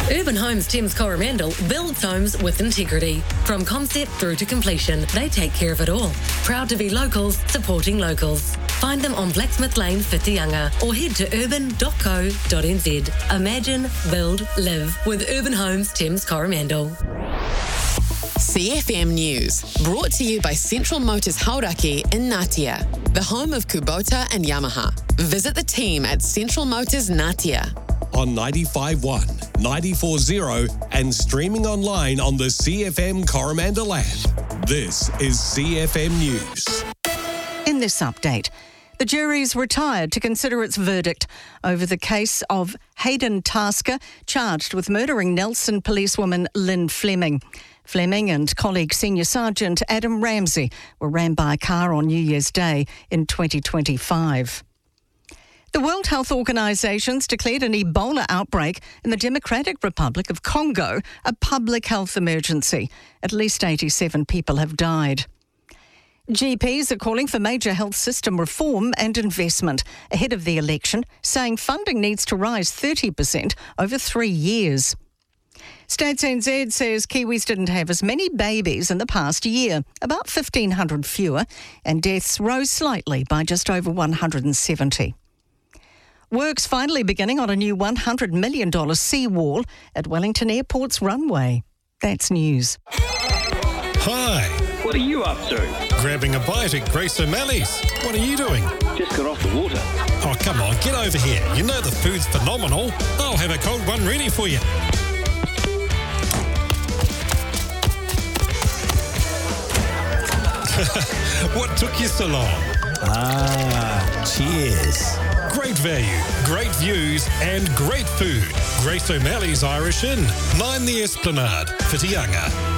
Urban Homes Thames Coromandel builds homes with integrity. From concept through to completion, they take care of it all. Proud to be locals, supporting locals. Find them on Blacksmith Lane, Whitianga, or head to urban.co.nz. Imagine, build, live with Urban Homes Thames Coromandel. CFM News, brought to you by Central Motors Hauraki in Ngatea, the home of Kubota and Yamaha. Visit the team at Central Motors Ngatea. On 95.1, 94.0 and streaming online on the CFM Coromandel app. This is CFM News. In this update, the jury's retired to consider its verdict over the case of Hayden Tasker, charged with murdering Nelson policewoman Lynn Fleming. Fleming and colleague Senior Sergeant Adam Ramsey were ran by a car on New Year's Day in 2025. The World Health Organization's declared an Ebola outbreak in the Democratic Republic of Congo a public health emergency. At least 87 people have died. GPs are calling for major health system reform and investment ahead of the election, saying funding needs to rise 30% over 3 years. Stats NZ says Kiwis didn't have as many babies in the past year, about 1,500 fewer, and deaths rose slightly by just over 170. Work's finally beginning on a new $100 million seawall at Wellington Airport's runway. That's news. Hi. What are you up to? Grabbing a bite at Grace O'Malley's. What are you doing? Just got off the water. Oh, come on, get over here. You know the food's phenomenal. I'll have a cold one ready for you. What took you so long? Cheers. Great value, great views and great food. Grace O'Malley's Irish Inn, 9 the Esplanade, Whitianga.